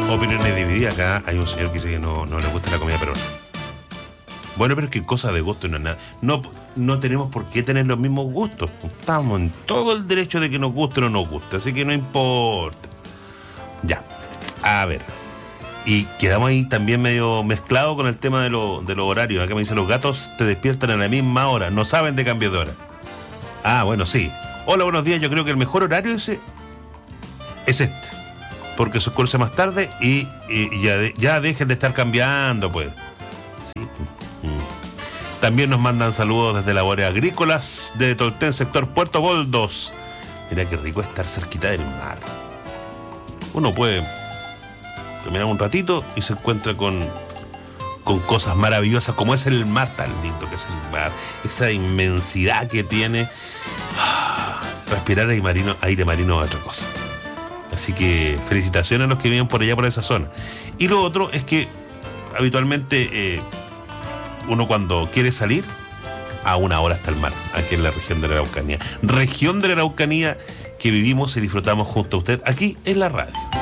Opiniones divididas. Acá hay un señor que dice que no le gusta la comida peruana. Bueno, pero es que cosa de gusto no es nada. No tenemos por qué tener los mismos gustos. Estamos en todo el derecho de que nos guste o no nos guste. Así que no importa. Ya. A ver. Y quedamos ahí también medio mezclados con el tema de los horarios. Acá me dicen, los gatos te despiertan a la misma hora. No saben de cambio de hora. Ah, bueno, sí. Hola, buenos días. Yo creo que el mejor horario es este. Porque se oscurece más tarde y ya dejen de estar cambiando, pues. Sí. También nos mandan saludos desde labores agrícolas de Tolten, sector Puerto Boldos. Mira qué rico estar cerquita del mar. Uno puede caminar un ratito y se encuentra con cosas maravillosas como es el mar, tan lindo que es el mar, esa inmensidad que tiene. Respirar aire marino es otra cosa. Así que felicitaciones a los que viven por allá, por esa zona. Y lo otro es que habitualmente uno cuando quiere salir, a una hora está el mar, aquí en la región de la Araucanía. Región de la Araucanía que vivimos y disfrutamos junto a usted aquí en la radio.